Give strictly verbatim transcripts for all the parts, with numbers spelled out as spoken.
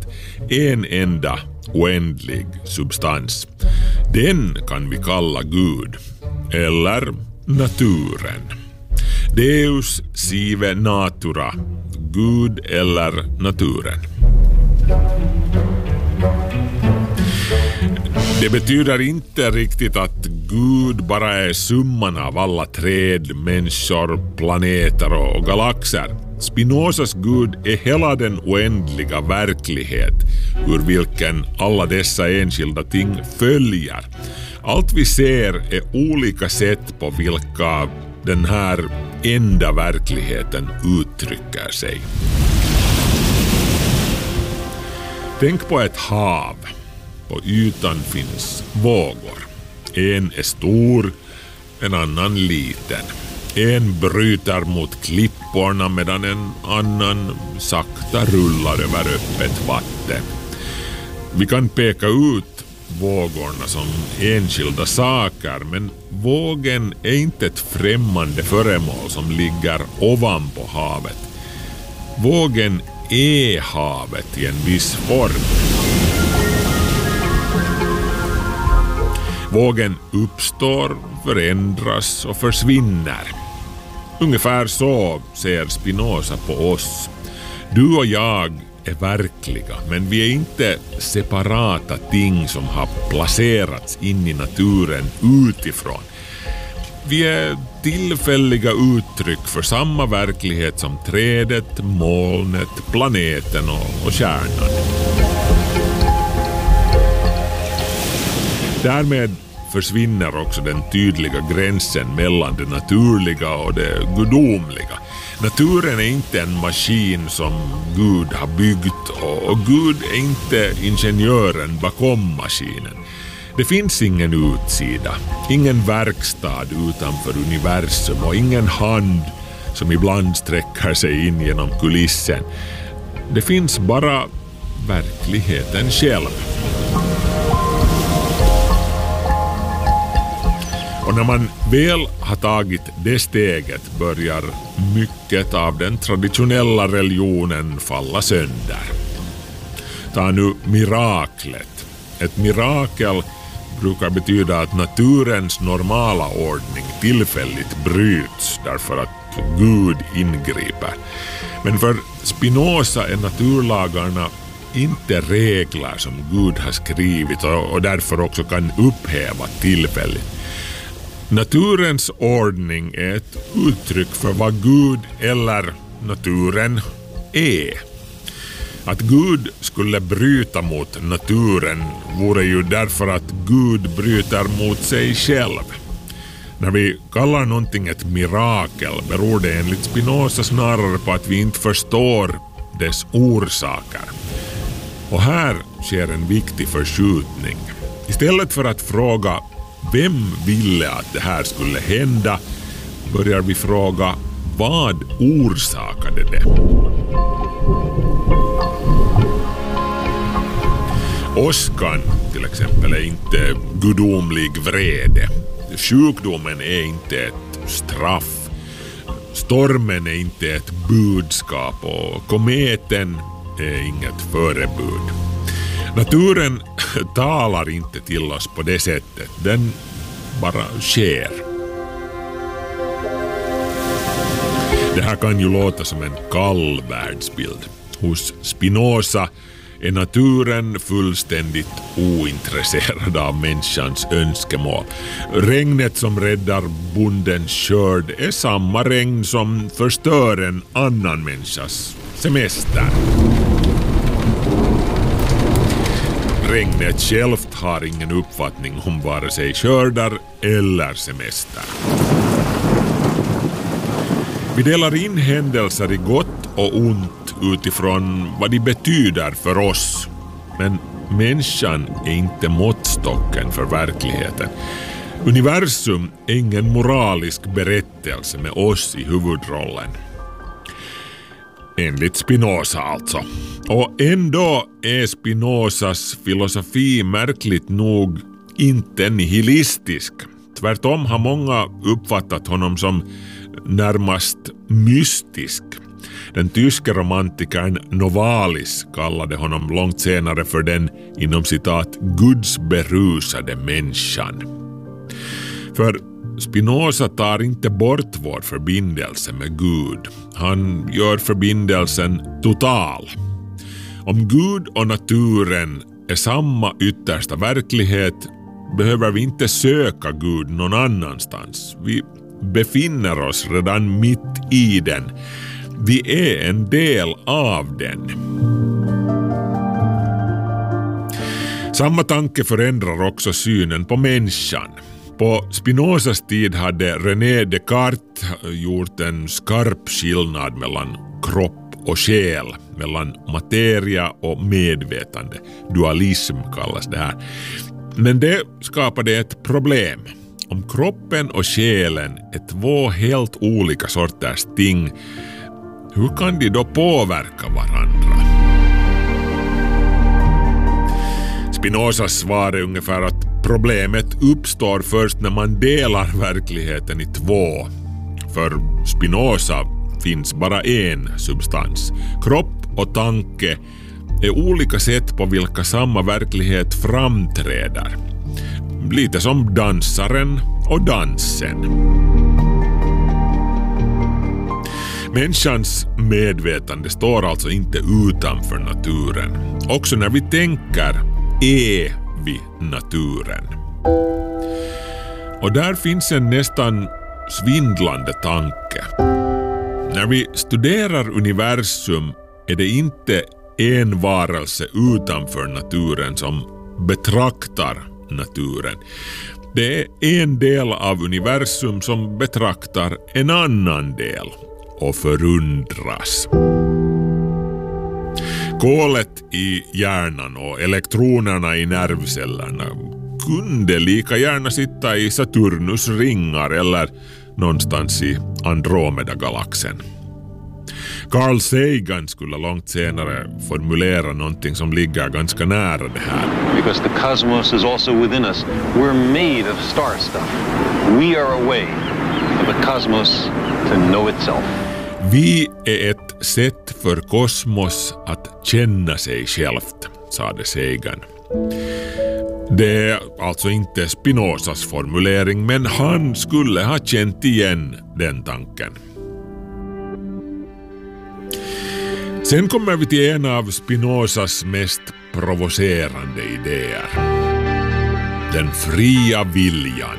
att en enda oändlig substans. Den kan vi kalla Gud eller naturen. Deus sive natura, Gud eller naturen. Det betyder inte riktigt att Gud bara är summan av alla träd, människor, planeter och galaxer. Spinozas Gud är hela den oändliga verklighet ur vilken alla dessa enskilda ting följer. Allt vi ser är olika sätt på vilka den här enda verkligheten uttrycker sig. Tänk på ett hav. På ytan finns vågor. En är stor, en annan liten. En bryter mot klipporna medan en annan sakta rullar över öppet vatten. Vi kan peka ut vågorna som enskilda saker, men vågen är inte ett främmande föremål som ligger ovanpå havet. Vågen är havet i en viss form. Vågen uppstår, förändras och försvinner. Ungefär så ser Spinoza på oss. Du och jag är verkliga, men vi är inte separata ting som har placerats in i naturen utifrån. Vi är tillfälliga uttryck för samma verklighet som trädet, molnet, planeten och, och kärnan. Därmed försvinner också den tydliga gränsen mellan det naturliga och det gudomliga. Naturen är inte en maskin som Gud har byggt och Gud är inte ingenjören bakom maskinen. Det finns ingen utsida, ingen verkstad utanför universum och ingen hand som ibland sträcker sig in genom kulissen. Det finns bara verkligheten själv. Och när man väl har tagit det steget börjar mycket av den traditionella religionen falla sönder. Ta nu miraklet. Ett mirakel brukar betyda att naturens normala ordning tillfälligt bryts därför att Gud ingriper. Men för Spinoza är naturlagarna inte regler som Gud har skrivit och därför också kan upphäva tillfälligt. Naturens ordning är ett uttryck för vad Gud eller naturen är. Att Gud skulle bryta mot naturen vore ju därför att Gud bryter mot sig själv. När vi kallar någonting ett mirakel beror det enligt Spinoza snarare på att vi inte förstår dess orsaker. Och här sker en viktig förskjutning. Istället för att fråga vem ville att det här skulle hända börjar vi fråga vad orsakade det. Åskan till exempel är inte gudomlig vrede. Sjukdomen är inte ett straff. Stormen är inte ett budskap och kometen är inget förebud. Naturen talar inte till oss på det sättet. Den bara sker. Det här kan ju låta som en kall världsbild. Hos Spinoza är naturen fullständigt ointresserad av människans önskemål. Regnet som räddar bondens skörd är samma regn som förstör en annan människas semester. Regnet självt har ingen uppfattning om vare sig skördar eller semester. Vi delar in händelser i gott och ont utifrån vad de betyder för oss. Men människan är inte måttstocken för verkligheten. Universum är ingen moralisk berättelse med oss i huvudrollen. Enligt Spinoza alltså. Och ändå är Spinozas filosofi märkligt nog inte nihilistisk. Tvärtom har många uppfattat honom som närmast mystisk. Den tyske romantikern Novalis kallade honom långt senare för den, inom citat, gudsberusade människan. För Spinoza tar inte bort vår förbindelse med Gud. Han gör förbindelsen total. Om Gud och naturen är samma yttersta verklighet behöver vi inte söka Gud någon annanstans. Vi befinner oss redan mitt i den. Vi är en del av den. Samma tanke förändrar också synen på människan. På Spinozas tid hade René Descartes gjort en skarp skillnad mellan kropp och själ, mellan materia och medvetande. Dualism kallas det här. Men det skapade ett problem. Om kroppen och själen är två helt olika sorters ting, hur kan de då påverka varandra? Spinozas svar är ungefär att problemet uppstår först när man delar verkligheten i två. För Spinoza finns bara en substans. Kropp och tanke är olika sätt på vilka samma verklighet framträder. Lite som dansaren och dansen. Människans medvetande står alltså inte utanför naturen. Också när vi tänker är vi naturen. Och där finns en nästan svindlande tanke. När vi studerar universum är det inte en varelse utanför naturen som betraktar naturen. Det är en del av universum som betraktar en annan del och förundras. Kolet i hjärnan och elektronerna i nervcellerna kunde lika gärna sitta i Saturnus ringar eller någonstans i Andromeda-galaxen. Carl Sagan skulle långt senare formulera någonting som ligger ganska nära det här. Because the cosmos is also within us. We're made of star stuff. We are a way for the cosmos to know itself. Vi är ett sätt för kosmos att känna sig självt, sade Sagan. Det är alltså inte Spinozas formulering, men han skulle ha känt igen den tanken. Sen kommer vi till en av Spinozas mest provocerande idéer. Den fria viljan.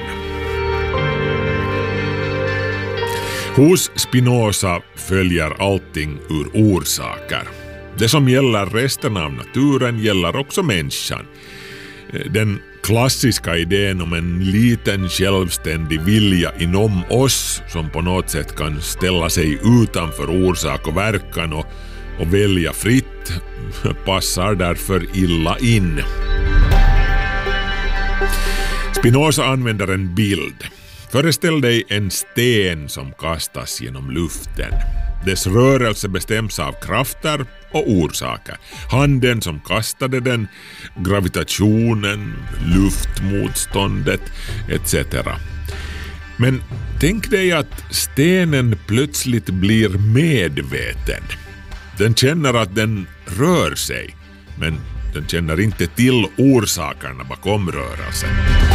Hos Spinoza följer allting ur orsaker. Det som gäller resten av naturen gäller också människan. Den klassiska idén om en liten självständig vilja inom oss som på något sätt kan ställa sig utanför orsak och verkan och, och välja fritt passar därför illa in. Spinoza använder en bild. Föreställ dig en sten som kastas genom luften. Dess rörelse bestäms av krafter och orsaker. Handen som kastade den, gravitationen, luftmotståndet et cetera. Men tänk dig att stenen plötsligt blir medveten. Den känner att den rör sig, men den känner inte till orsakerna bakom rörelsen.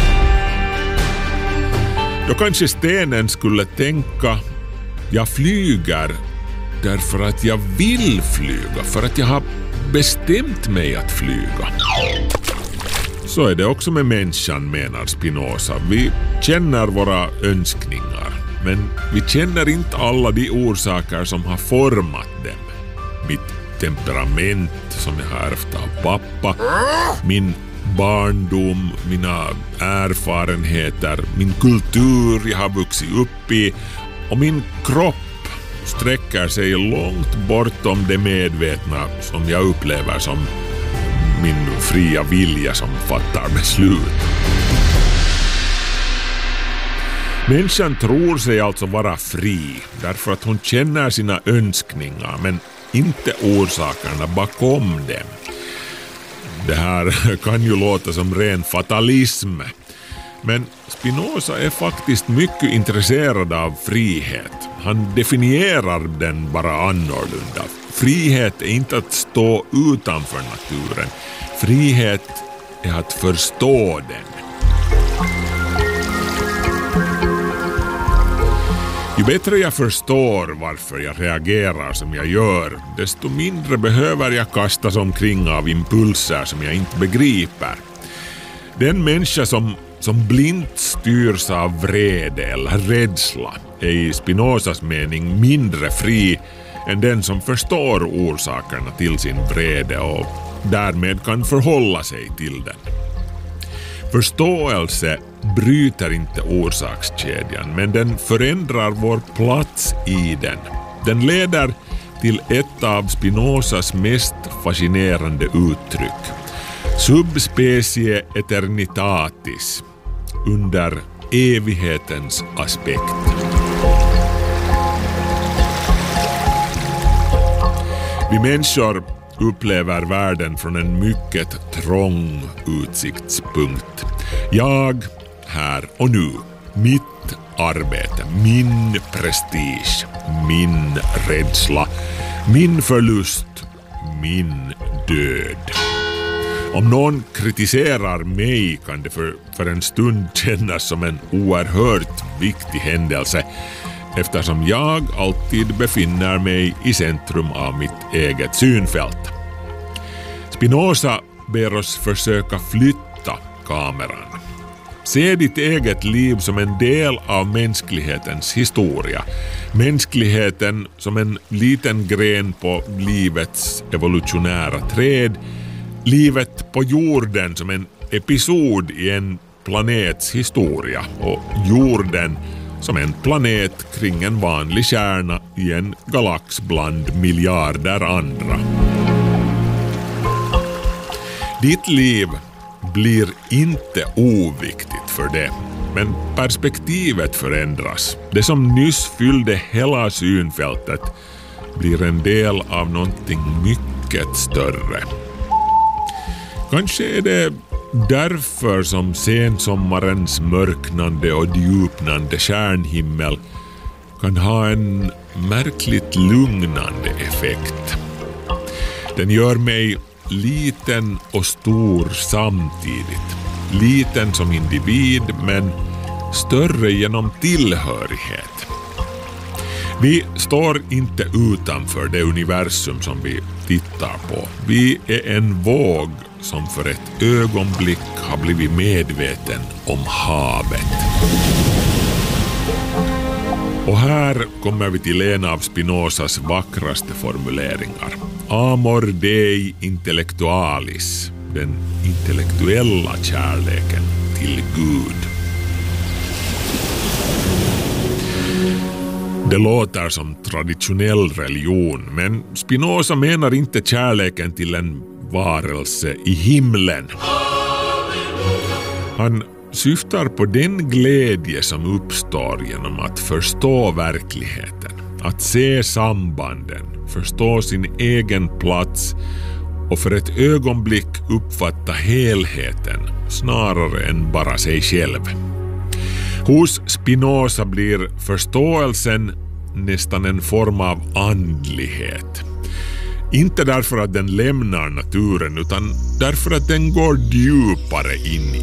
Då kanske stenen skulle tänka, jag flyger därför att jag vill flyga, för att jag har bestämt mig att flyga. Så är det också med människan, menar Spinoza. Vi känner våra önskningar, men vi känner inte alla de orsaker som har format dem. Mitt temperament som jag har ärvt av pappa, min barndom, mina erfarenheter, min kultur jag har vuxit upp i och min kropp sträcker sig långt bortom det medvetna som jag upplever som min fria vilja som fattar beslut. Människan tror sig alltså vara fri därför att hon känner sina önskningar men inte orsakerna bakom dem. Det här kan ju låta som ren fatalism, men Spinoza är faktiskt mycket intresserad av frihet. Han definierar den bara annorlunda. Frihet är inte att stå utanför naturen. Frihet är att förstå den. Ju bättre jag förstår varför jag reagerar som jag gör, desto mindre behöver jag kastas omkring av impulser som jag inte begriper. Den människa som, som blint styrs av vrede eller rädsla är i Spinozas mening mindre fri än den som förstår orsakerna till sin vrede och därmed kan förhålla sig till den. Förståelse bryter inte orsakskedjan, men den förändrar vår plats i den. Den leder till ett av Spinozas mest fascinerande uttryck. Subspecie eternitatis, under evighetens aspekt. Vi människor upplever världen från en mycket trång utsiktspunkt. Jag, här och nu, mitt arbete, min prestige, min rädsla, min förlust, min död. Om någon kritiserar mig kan det för, för en stund kännas som en oerhört viktig händelse, eftersom jag alltid befinner mig i centrum av mitt eget synfält. Spinoza ber oss försöka flytta kameran. Se ditt eget liv som en del av mänsklighetens historia. Mänskligheten som en liten gren på livets evolutionära träd. Livet på jorden som en episod i en planets historia. Och jorden som en planet kring en vanlig kärna i en galax bland miljarder andra. Ditt liv blir inte oviktigt för det, men perspektivet förändras. Det som nyss fyllde hela synfältet blir en del av någonting mycket större. Kanske är det därför som sensommarens mörknande och djupnande stjärnhimmel kan ha en märkligt lugnande effekt. Den gör mig liten och stor samtidigt. Liten som individ, men större genom tillhörighet. Vi står inte utanför det universum som vi tittar på. Vi är en våg som för ett ögonblick har blivit medveten om havet. Och här kommer vi till en av Spinozas vackraste formuleringar. Amor Dei intellectualis, den intellektuella kärleken till Gud. Det låter som traditionell religion, men Spinoza menar inte kärleken till en varelse i himlen. Han syftar på den glädje som uppstår genom att förstå verkligheten, att se sambanden, förstå sin egen plats och för ett ögonblick uppfatta helheten snarare än bara sig själv. Hos Spinoza blir förståelsen nästan en form av andlighet. Inte därför att den lämnar naturen, utan därför att den går djupare in